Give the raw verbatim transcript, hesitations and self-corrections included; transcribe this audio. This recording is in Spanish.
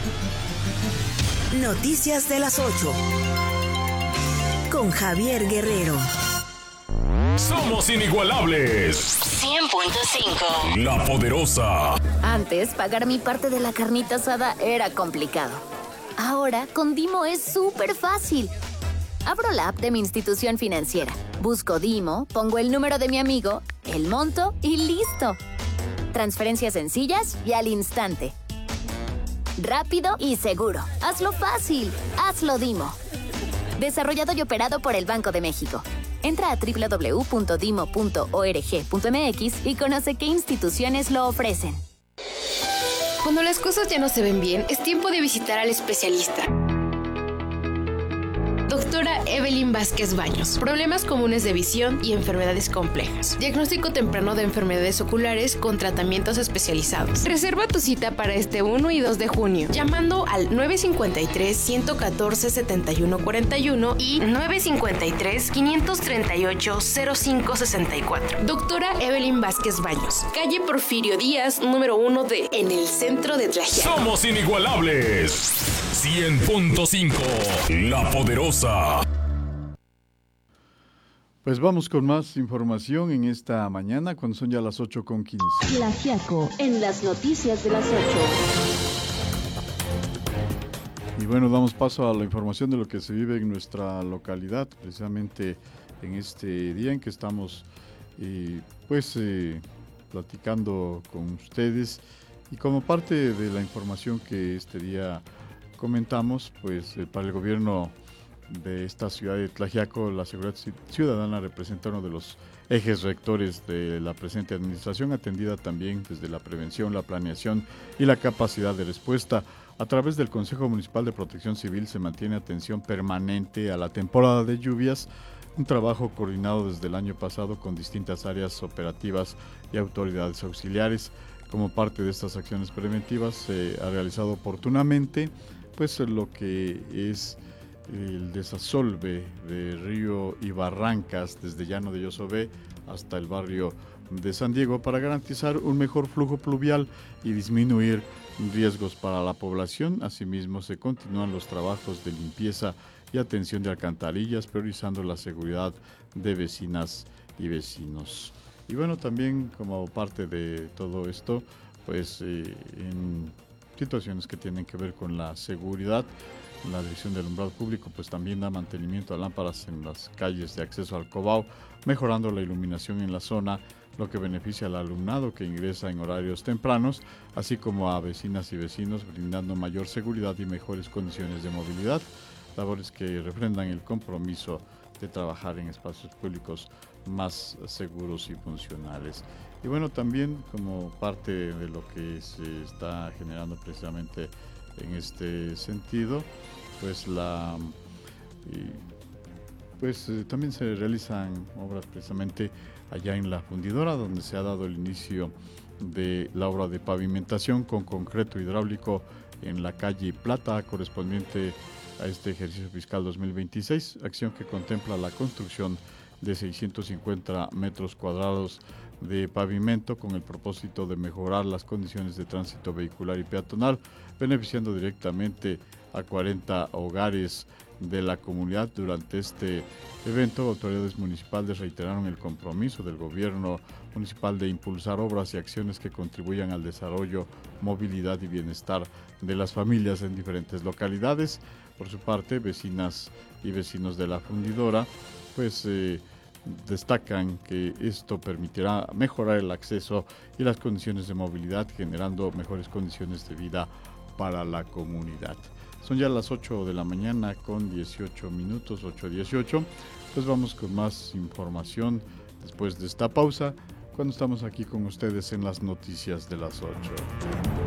Noticias de las ocho. Con Javier Guerrero. Somos inigualables. cien punto cinco. La Poderosa. Antes, pagar mi parte de la carnita asada era complicado. Ahora, con Dimo es súper fácil. Abro la app de mi institución financiera, busco Dimo, pongo el número de mi amigo, el monto y listo. Transferencias sencillas y al instante. Rápido y seguro. Hazlo fácil. Hazlo Dimo. Desarrollado y operado por el Banco de México. Entra a doble u doble u doble u punto dimo punto org punto m x y conoce qué instituciones lo ofrecen. Cuando las cosas ya no se ven bien, es tiempo de visitar al especialista. Doctora Evelyn Vázquez Baños. Problemas comunes de visión y enfermedades complejas. Diagnóstico temprano de enfermedades oculares con tratamientos especializados. Reserva tu cita para este uno y dos de junio, llamando al nueve cinco tres, uno uno cuatro, siete uno cuatro uno y nueve cinco tres, cinco tres ocho, cero cinco seis cuatro. Doctora Evelyn Vázquez Baños. Calle Porfirio Díaz, número uno D, en el centro de Tlaxiaco. Somos inigualables. cien punto cinco. La Poderosa. Pues vamos con más información en esta mañana, cuando son ya las ocho con quince. Tlaxiaco, en las noticias de las ocho. Y bueno, damos paso a la información de lo que se vive en nuestra localidad, precisamente en este día en que estamos eh, pues eh, platicando con ustedes. Y como parte de la información que este día comentamos, pues eh, para el gobierno de esta ciudad de Tlaxiaco, la seguridad ciudadana representa uno de los ejes rectores de la presente administración, atendida también desde la prevención, la planeación y la capacidad de respuesta. A través del Consejo Municipal de Protección Civil se mantiene atención permanente a la temporada de lluvias, un trabajo coordinado desde el año pasado con distintas áreas operativas y autoridades auxiliares. Como parte de estas acciones preventivas se ha realizado oportunamente pues lo que es el desasolve de río y barrancas desde Llano de Yosobé hasta el barrio de San Diego para garantizar un mejor flujo pluvial y disminuir riesgos para la población. Asimismo, se continúan los trabajos de limpieza y atención de alcantarillas, priorizando la seguridad de vecinas y vecinos. Y bueno, también como parte de todo esto, pues eh, en situaciones que tienen que ver con la seguridad, la Dirección de Alumbrado Público pues también da mantenimiento a lámparas en las calles de acceso al Cobao, mejorando la iluminación en la zona, lo que beneficia al alumnado que ingresa en horarios tempranos, así como a vecinas y vecinos, brindando mayor seguridad y mejores condiciones de movilidad, labores que refrendan el compromiso de trabajar en espacios públicos más seguros y funcionales. Y bueno, también como parte de lo que se está generando precisamente en este sentido, pues la y, pues eh, también se realizan obras precisamente allá en la fundidora, donde se ha dado el inicio de la obra de pavimentación con concreto hidráulico en la calle Plata, correspondiente a este ejercicio fiscal dos mil veintiséis, acción que contempla la construcción de seiscientos cincuenta metros cuadrados de pavimento con el propósito de mejorar las condiciones de tránsito vehicular y peatonal, beneficiando directamente a cuarenta hogares de la comunidad. Durante este evento, autoridades municipales reiteraron el compromiso del gobierno municipal de impulsar obras y acciones que contribuyan al desarrollo, movilidad y bienestar de las familias en diferentes localidades. Por su parte, vecinas y vecinos de la fundidora, pues eh, destacan que esto permitirá mejorar el acceso y las condiciones de movilidad, generando mejores condiciones de vida para la comunidad. Son ya las ocho de la mañana con dieciocho minutos, ocho dieciocho. Pues vamos con más información después de esta pausa, cuando estamos aquí con ustedes en las noticias de las ocho.